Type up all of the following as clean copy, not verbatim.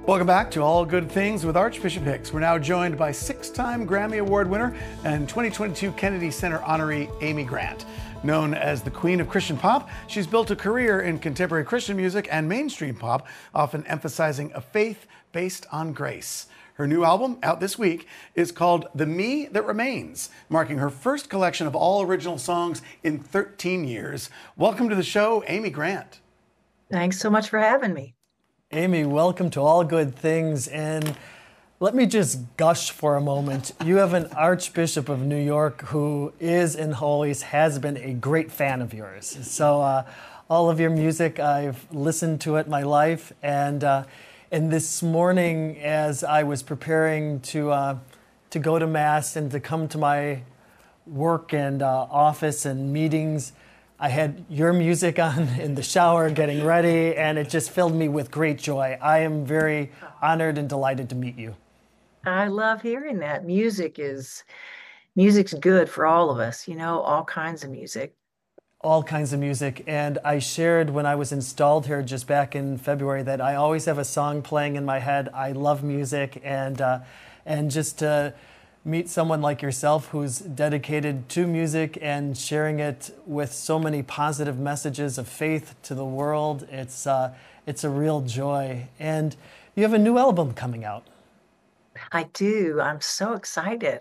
Welcome back to All Good Things with Archbishop Hicks. We're now joined by six-time Grammy Award winner and 2022 Kennedy Center honoree Amy Grant. Known as the Queen of Christian Pop, she's built a career in contemporary Christian music and mainstream pop, often emphasizing a faith based on grace. Her new album, out this week, is called The Me That Remains, marking her first collection of all original songs in 13 years. Welcome to the show, Amy Grant. Thanks so much for having me. Amy, welcome to All Good Things. And let me just gush for a moment. You have an Archbishop of New York who is and always has been a great fan of yours. So all of your music, I've listened to it my life. And this morning, as I was preparing to go to Mass and to come to my work and office and meetings, I had your music on in the shower getting ready, and it just filled me with great joy. I am very honored and delighted to meet you. I love hearing that. Music's good for all of us, all kinds of music. All kinds of music. And I shared when I was installed here just back in February that I always have a song playing in my head. I love music, and just to meet someone like yourself who's dedicated to music and sharing it with so many positive messages of faith to the world, it's a real joy. And you have a new album coming out. I do. I'm so excited.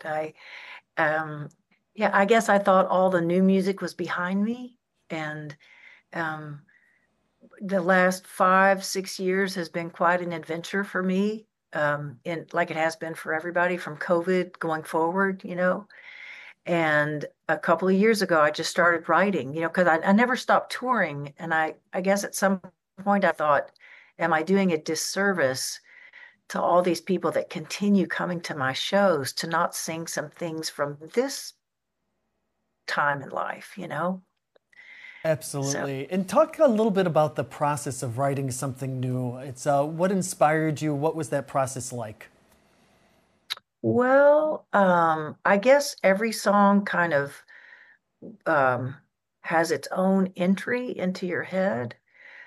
I guess I thought all the new music was behind me, and the last 5-6 years has been quite an adventure for me. Like it has been for everybody from COVID going forward, And a couple of years ago, I just started writing, because I never stopped touring. And I guess at some point I thought, am I doing a disservice to all these people that continue coming to my shows to not sing some things from this time in life, Absolutely. So, and talk a little bit about the process of writing something new. It's what inspired you? What was that process like? Well, I guess every song kind of has its own entry into your head.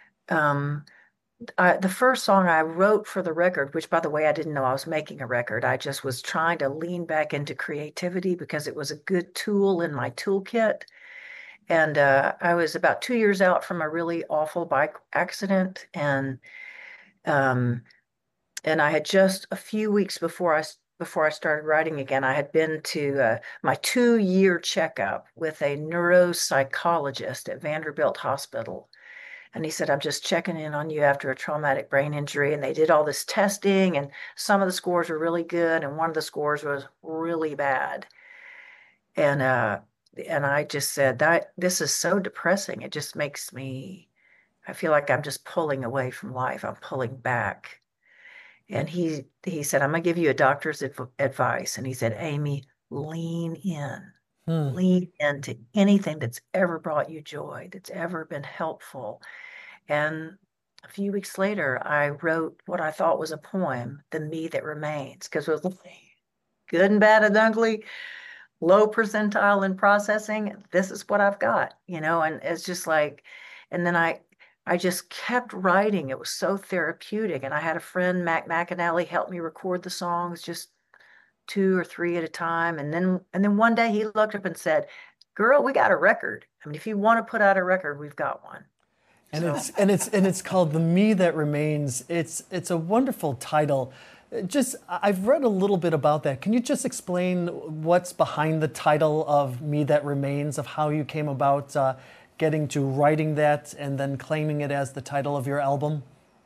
The first song I wrote for the record, which by the way, I didn't know I was making a record. I just was trying to lean back into creativity because it was a good tool in my toolkit. And I was about 2 years out from a really awful bike accident, and I had just a few weeks before I started writing again, I had been to my 2-year checkup with a neuropsychologist at Vanderbilt Hospital, and he said, "I'm just checking in on you after a traumatic brain injury." And they did all this testing, and some of the scores were really good, and one of the scores was really bad, and I just said that this is so depressing. It just makes me, I feel like I'm just pulling away from life. I'm pulling back. And he said, "I'm going to give you a doctor's advice." And he said, "Amy, lean in. Lean into anything that's ever brought you joy, that's ever been helpful." And a few weeks later, I wrote what I thought was a poem, The Me That Remains, because it was good and bad and ugly, low percentile in processing. This is what I've got, and it's just like, and then I just kept writing. It was so therapeutic. And I had a friend, Mac McAnally, help me record the songs, just 2 or 3 at a time. And then one day he looked up and said, "Girl, we got a record. I mean, if you want to put out a record, we've got one." And it's called The Me That Remains. It's a wonderful title. I've read a little bit about that. Can you just explain what's behind the title of Me That Remains, of how you came about getting to writing that and then claiming it as the title of your album?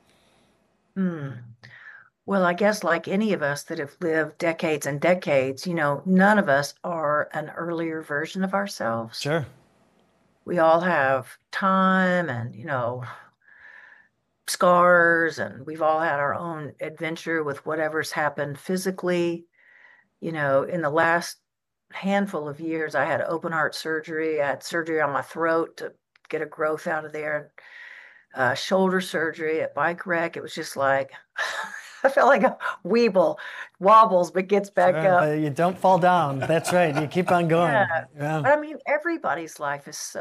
Well, I guess like any of us that have lived decades and decades, none of us are an earlier version of ourselves. Sure. We all have time and, scars, and we've all had our own adventure with whatever's happened physically. In the last handful of years, I had open heart surgery. I had surgery on my throat to get a growth out of there, shoulder surgery, a bike wreck. It was just like, I felt like a weeble, wobbles, but gets back up. But you don't fall down. That's right. You keep on going. Yeah. Yeah. But I mean, everybody's life is so